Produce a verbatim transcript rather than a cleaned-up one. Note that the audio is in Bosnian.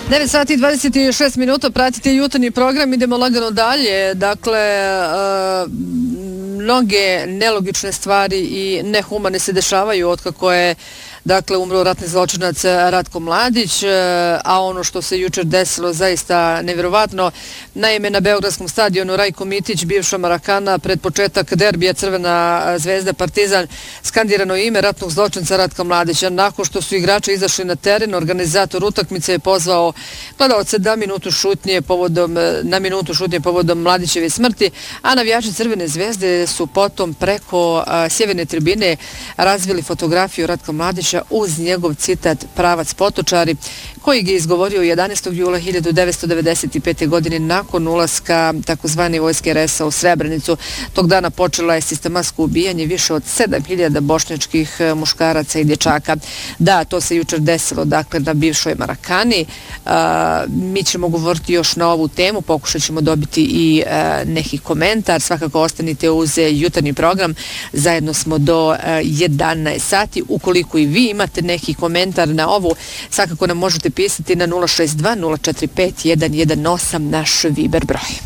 devet sati i dvadeset šest minuta, pratite jutarnji program, idemo lagano dalje. Dakle, uh, mnoge nelogične stvari i nehumane se dešavaju otkako je dakle umro ratni zločinac Ratko Mladić, a ono što se jučer desilo zaista nevjerovatno. Naime, na Beogradskom stadionu Rajko Mitić, bivša Marakana, pred početak derbija Crvena zvezda Partizan, skandirano ime ratnog zločinca Ratka Mladića. Nakon što su igrači izašli na teren, organizator utakmice je pozvao gledaoce da minutu šutnje povodom, na minutu šutnje povodom Mladićeve smrti, a navijači Crvene zvezde su potom preko a, sjeverne tribine razvili fotografiju Ratka Mladića uz njegov citat "Pravac potočari", koji je izgovorio jedanaestog jula hiljadu devetsto devedeset pete. godine nakon ulaska takozvane vojske er es a u Srebrenicu. Tog dana počela je sistematsko ubijanje više od sedam hiljada bošnjačkih muškaraca i dječaka. Da, to se jučer desilo dakle na bivšoj Marakani. A, mi ćemo govoriti još na ovu temu, pokušat ćemo dobiti i a, neki komentar. Svakako ostanite uz jutarnji program. Zajedno smo do jedanaest sati. Ukoliko i vi imate neki komentar na ovu, svakako nam možete pisati na nula šest dva nula četiri pet jedan jedan osam, naš Viber broj.